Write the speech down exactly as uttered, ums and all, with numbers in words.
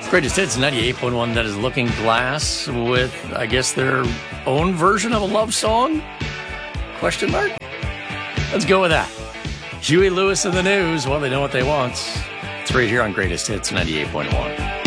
Greatest Hits ninety-eight point one. That is Looking Glass with, I guess, their own version of a love song? Question mark? Let's go with that. Huey Lewis and the News. Well, they know what they want. It's right here on Greatest Hits ninety-eight point one.